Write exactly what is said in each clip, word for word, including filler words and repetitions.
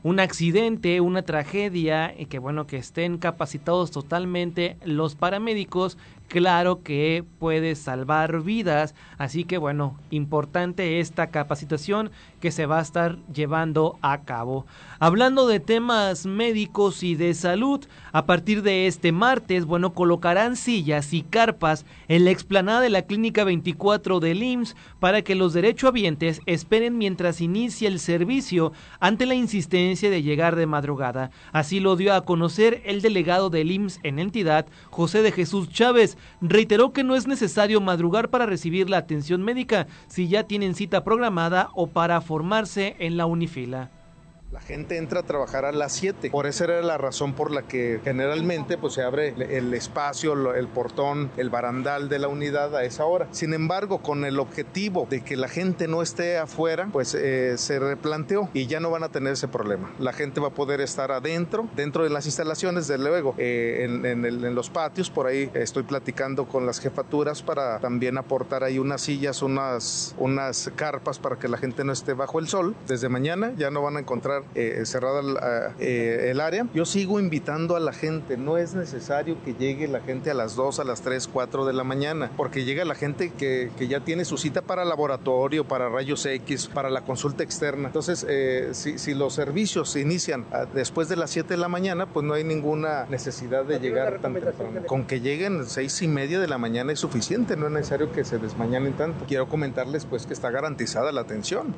un accidente, una tragedia, y que bueno, que estén capacitados totalmente los paramédicos, claro que puede salvar vidas, así que bueno, importante esta capacitación que se va a estar llevando a cabo. Hablando de temas médicos y de salud, a partir de este martes, bueno, colocarán sillas y carpas en la explanada de la Clínica veinticuatro del I M S S para que los derechohabientes esperen mientras inicia el servicio ante la insistencia de llegar de madrugada. Así lo dio a conocer el delegado del I M S S en entidad, José de Jesús Chávez. Reiteró que no es necesario madrugar para recibir la atención médica si ya tienen cita programada o para formarse en la unifila. La gente entra a trabajar a las siete, por esa era la razón por la que generalmente pues se abre el espacio, el portón, el barandal de la unidad a esa hora. Sin embargo, con el objetivo de que la gente no esté afuera, pues eh, se replanteó y ya no van a tener ese problema. La gente va a poder estar adentro, dentro de las instalaciones, desde luego, eh, en, en, el, en los patios. Por ahí estoy platicando con las jefaturas para también aportar ahí unas sillas, unas, unas carpas para que la gente no esté bajo el sol. Desde mañana ya no van a encontrar Eh, cerrada eh, el área. Yo sigo invitando a la gente, no es necesario que llegue la gente a las dos, a las tres, cuatro de la mañana, porque llega la gente que, que ya tiene su cita para laboratorio, para rayos X, para la consulta externa. Entonces, eh, si, si los servicios se inician a, después de las siete de la mañana, pues no hay ninguna necesidad de llegar tan temprano. Con que lleguen seis y media de la mañana es suficiente, no es necesario que se desmañanen tanto. Quiero comentarles pues que está garantizada la atención.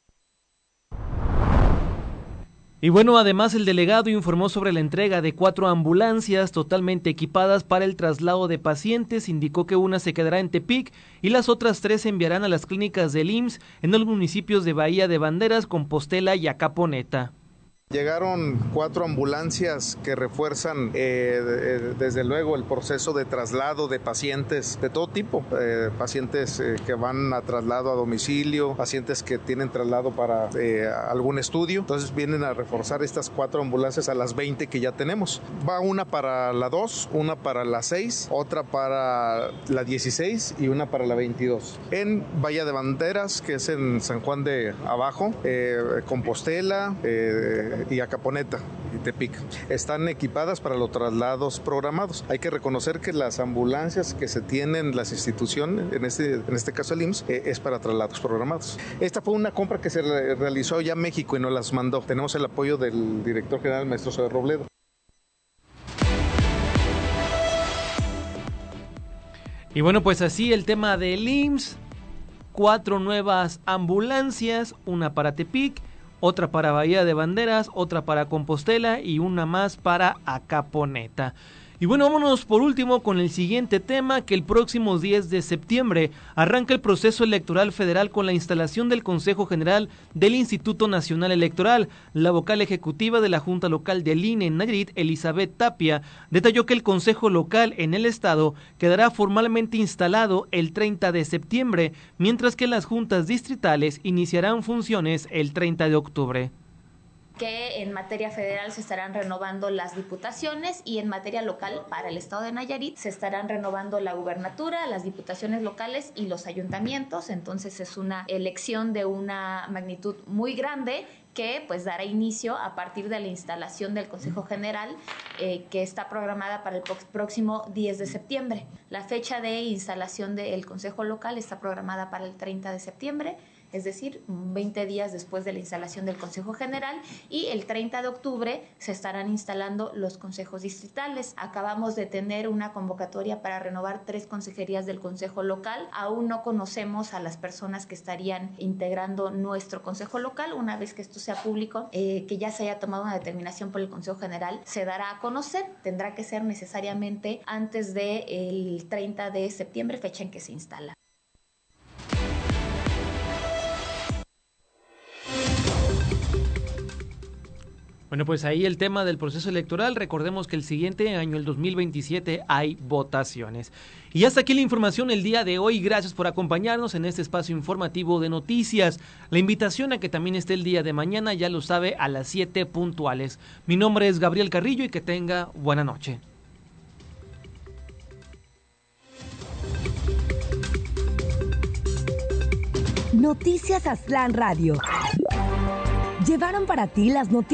Y bueno, además el delegado informó sobre la entrega de cuatro ambulancias totalmente equipadas para el traslado de pacientes. Indicó que una se quedará en Tepic y las otras tres se enviarán a las clínicas del I M S S en los municipios de Bahía de Banderas, Compostela y Acaponeta. Llegaron cuatro ambulancias que refuerzan eh, desde luego el proceso de traslado de pacientes de todo tipo, eh, pacientes eh, que van a traslado a domicilio, pacientes que tienen traslado para eh, algún estudio. Entonces vienen a reforzar estas cuatro ambulancias a las veinte que ya tenemos. Va una para la dos, una para la seis, otra para la dieciséis y una para la veintidós. En Bahía de Banderas, que es en San Juan de Abajo, eh, Compostela, eh, y Acaponeta y Tepic. Están equipadas para los traslados programados. Hay que reconocer que las ambulancias que se tienen las instituciones, en este, en este caso el I M S S, eh, es para traslados programados. Esta fue una compra que se re- realizó ya en México y nos las mandó. Tenemos el apoyo del director general, maestro Zoe Robledo. Y bueno, pues así el tema del I M S S, cuatro nuevas ambulancias, una para Tepic, otra para Bahía de Banderas, otra para Compostela y una más para Acaponeta. Y bueno, vámonos por último con el siguiente tema, que el próximo diez de septiembre arranca el proceso electoral federal con la instalación del Consejo General del Instituto Nacional Electoral. La vocal ejecutiva de la Junta Local del I N E en Nayarit, Elizabeth Tapia, detalló que el Consejo Local en el estado quedará formalmente instalado el treinta de septiembre, mientras que las juntas distritales iniciarán funciones el treinta de octubre. Que en materia federal se estarán renovando las diputaciones y en materia local para el estado de Nayarit se estarán renovando la gubernatura, las diputaciones locales y los ayuntamientos. Entonces es una elección de una magnitud muy grande que pues dará inicio a partir de la instalación del Consejo General eh, que está programada para el próximo diez de septiembre. La fecha de instalación del Consejo Local está programada para el treinta de septiembre, es decir, veinte días después de la instalación del Consejo General, y el treinta de octubre se estarán instalando los consejos distritales. Acabamos de tener una convocatoria para renovar tres consejerías del Consejo Local. Aún no conocemos a las personas que estarían integrando nuestro Consejo Local. Una vez que esto sea público, eh, que ya se haya tomado una determinación por el Consejo General, se dará a conocer. Tendrá que ser necesariamente antes del treinta de septiembre, fecha en que se instala. Bueno, pues ahí el tema del proceso electoral. Recordemos que el siguiente año, el dos mil veintisiete, hay votaciones. Y hasta aquí la información el día de hoy. Gracias por acompañarnos en este espacio informativo de noticias. La invitación a que también esté el día de mañana, ya lo sabe, a las siete puntuales. Mi nombre es Gabriel Carrillo y que tenga buena noche. Noticias Aztlán Radio. Llevaron para ti las noticias